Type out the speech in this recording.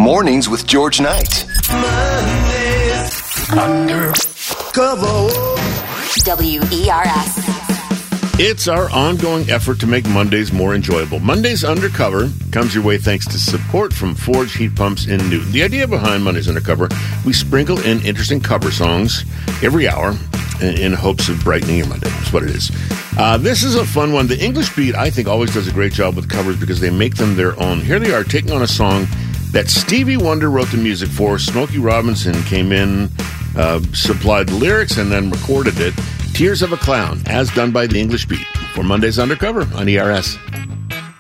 Mornings with George Knight. Undercover. WERS. It's our ongoing effort to make Mondays more enjoyable. Mondays Undercover comes your way thanks to support from Forge Heat Pumps in Newton. The idea behind Mondays Undercover, we sprinkle in interesting cover songs every hour in hopes of brightening your Monday. That's what it is. This is a fun one. The English Beat, I think, always does a great job with covers because they make them their own. Here they are taking on a song that Stevie Wonder wrote the music for. Smokey Robinson came in, supplied the lyrics, and then recorded it. Tears of a Clown, as done by the English Beat, for Mondays Undercover on ERS.